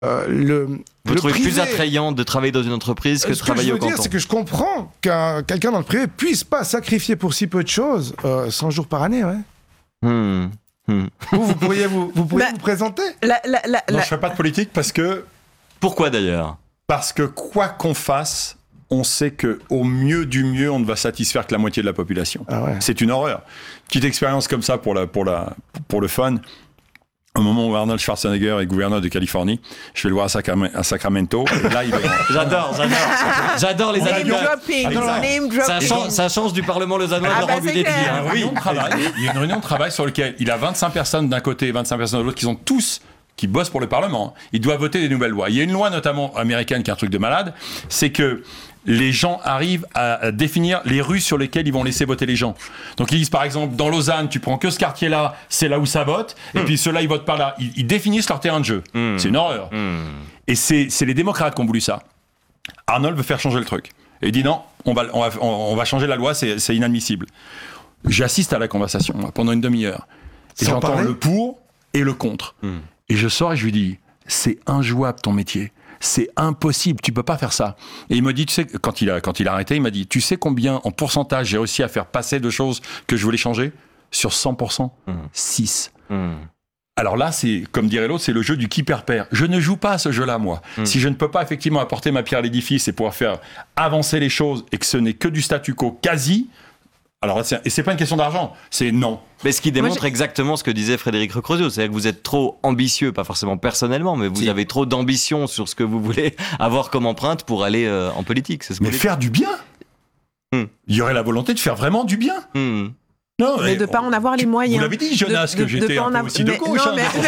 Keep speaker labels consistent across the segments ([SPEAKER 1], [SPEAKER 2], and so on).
[SPEAKER 1] Vous trouvez plus attrayant de travailler dans une entreprise que de travailler au canton?
[SPEAKER 2] Ce que je veux dire, c'est que je comprends qu'un quelqu'un dans le privé puisse pas sacrifier pour si peu de choses 100 jours par année, ouais. Vous pourriez vous présenter?
[SPEAKER 3] Non, je fais pas de politique parce que...
[SPEAKER 1] Pourquoi d'ailleurs?
[SPEAKER 3] Parce que quoi qu'on fasse, on sait qu'au mieux du mieux, on ne va satisfaire que la moitié de la population.
[SPEAKER 2] Ah ouais.
[SPEAKER 3] C'est une horreur. Petite expérience comme ça pour le fun. Au moment où Arnold Schwarzenegger est gouverneur de Californie, je vais le voir à Sacramento. Et là, il est...
[SPEAKER 1] J'adore les anecdotes.
[SPEAKER 4] Name dropping.
[SPEAKER 1] Ça change du Parlement lausannois de Laurent Budetti.
[SPEAKER 3] Il y a une réunion de travail sur laquelle il a 25 personnes d'un côté et 25 personnes de l'autre qui bossent pour le Parlement. Il doit voter des nouvelles lois. Il y a une loi notamment américaine qui est un truc de malade, c'est que les gens arrivent à définir les rues sur lesquelles ils vont laisser voter les gens. Donc ils disent par exemple, dans Lausanne, tu prends que ce quartier-là, c'est là où ça vote, et puis ceux-là, ils votent par là. Ils définissent leur terrain de jeu. C'est une horreur. Et c'est les démocrates qui ont voulu ça. Arnold veut faire changer le truc. Et il dit non, on va changer la loi, c'est inadmissible. J'assiste à la conversation pendant une demi-heure. Et j'entends le pour et le contre. Et je sors et je lui dis, c'est injouable ton métier. C'est impossible, tu peux pas faire ça. Et il me dit, tu sais, quand il a arrêté, il m'a dit, tu sais combien en pourcentage j'ai réussi à faire passer de choses que je voulais changer? Sur 100%, 6. Alors là, c'est, comme dirait l'autre, c'est le jeu du qui perd. Je ne joue pas à ce jeu-là, moi. Si je ne peux pas effectivement apporter ma pierre à l'édifice et pouvoir faire avancer les choses et que ce n'est que du statu quo quasi, alors et c'est pas une question d'argent, c'est non.
[SPEAKER 1] Mais ce qui démontre exactement ce que disait Frédéric Recrozio, c'est-à-dire que vous êtes trop ambitieux, pas forcément personnellement, mais vous avez trop d'ambition sur ce que vous voulez avoir comme empreinte pour aller en politique. C'est ce que
[SPEAKER 3] mais faire du bien. Il y aurait la volonté de faire vraiment du bien.
[SPEAKER 4] Non, mais de ne pas en avoir les moyens.
[SPEAKER 3] Vous l'avez dit, Jonas, que j'étais un peu aussi de gauche.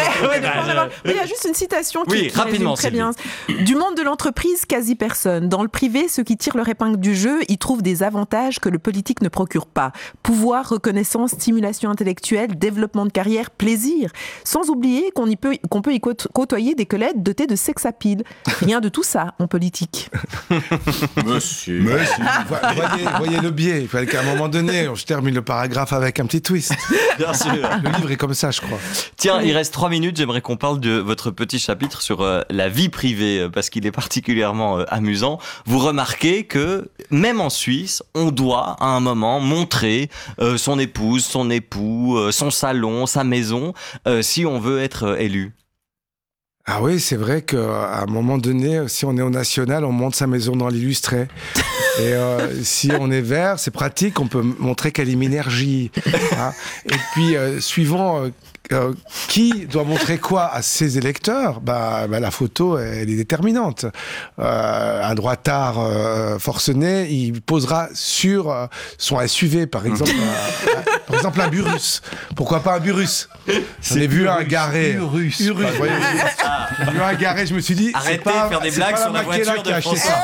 [SPEAKER 4] Il y a juste une citation qui
[SPEAKER 1] rapidement,
[SPEAKER 4] résume très bien. Du monde de l'entreprise, quasi personne. Dans le privé, ceux qui tirent leur épingle du jeu, ils trouvent des avantages que le politique ne procure pas. Pouvoir, reconnaissance, stimulation intellectuelle, développement de carrière, plaisir. Sans oublier qu'on peut y côtoyer des collègues dotés de sex appeal. Rien de tout ça en politique.
[SPEAKER 2] Monsieur. Voyez le biais. Il fallait qu'à un moment donné, je termine le paragraphe avec un petit twist.
[SPEAKER 1] Bien sûr.
[SPEAKER 2] Le livre est comme ça, je crois.
[SPEAKER 1] Tiens, il reste 3 minutes. J'aimerais qu'on parle de votre petit chapitre sur la vie privée, parce qu'il est particulièrement amusant. Vous remarquez que, même en Suisse, on doit, à un moment, montrer son épouse, son époux, son salon, sa maison, si on veut être élu.
[SPEAKER 2] Ah oui, c'est vrai qu'à un moment donné, si on est au national, on monte sa maison dans l'illustré. Et si on est vert, c'est pratique, on peut montrer quelle est l'énergie. Hein. Et puis, suivant qui doit montrer quoi à ses électeurs, la photo, elle est déterminante. Un droitard forcené, il posera sur son SUV, par exemple, un Burus. Pourquoi pas un Burus? J'ai vu un garé. Urus. J'ai vu un garé, je me suis dit,
[SPEAKER 1] arrêtez de faire des blagues sur la voiture de François.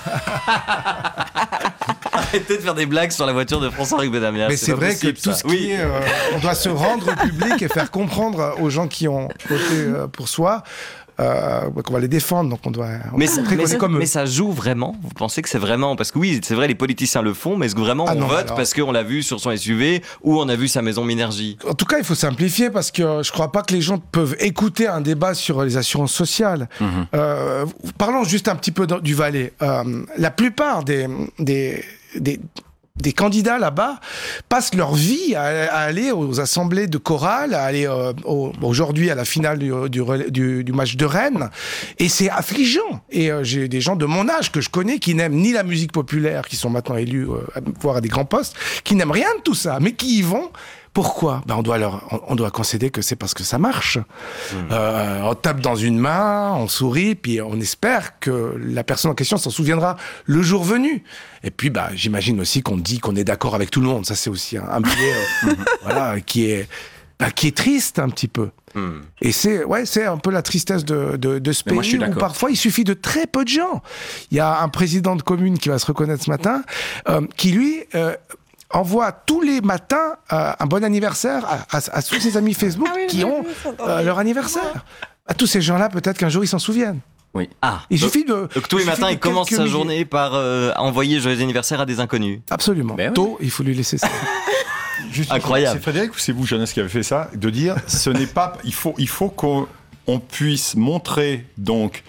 [SPEAKER 1] Arrêtez de faire des blagues sur la voiture de François-Henri Benamia.
[SPEAKER 2] Mais c'est vrai que tout ce qui est... on doit se rendre au public et faire comprendre aux gens qui ont voté pour soi qu'on va les défendre, donc on doit
[SPEAKER 1] mais ça joue vraiment? Vous pensez que c'est vraiment... Parce que oui, c'est vrai, les politiciens le font, mais est-ce que vraiment on vote parce qu'on l'a vu sur son SUV ou on a vu sa maison Minergie?
[SPEAKER 2] En tout cas, il faut simplifier parce que je crois pas que les gens peuvent écouter un débat sur les assurances sociales. Parlons juste un petit peu du Valais. La plupart des candidats là-bas passent leur vie à aller aux assemblées de chorale, à aller aujourd'hui à la finale du match de Rennes, et c'est affligeant. Et j'ai des gens de mon âge que je connais qui n'aiment ni la musique populaire, qui sont maintenant élus voire à des grands postes, qui n'aiment rien de tout ça, mais qui y vont. Pourquoi ? On doit concéder que c'est parce que ça marche. On tape dans une main, on sourit, puis on espère que la personne en question s'en souviendra le jour venu. Et puis, j'imagine aussi qu'on dit qu'on est d'accord avec tout le monde. Ça, c'est aussi un biais qui est triste un petit peu. Et c'est un peu la tristesse de ce pays où parfois il suffit de très peu de gens. Il y a un président de commune qui va se reconnaître ce matin, qui lui... envoie tous les matins un bon anniversaire à tous ses amis Facebook qui ont leur anniversaire. À tous ces gens-là, peut-être qu'un jour ils s'en souviennent.
[SPEAKER 1] Oui.
[SPEAKER 2] Il suffit de...
[SPEAKER 1] Donc tous les matins, il commence sa journée par envoyer joyeux anniversaire à des inconnus.
[SPEAKER 2] Absolument. Tôt, il faut lui laisser ça.
[SPEAKER 1] Incroyable.
[SPEAKER 3] C'est Frédéric ou c'est vous, Jonas, qui avez fait ça, de dire ce n'est pas... Il faut qu'on... on puisse montrer donc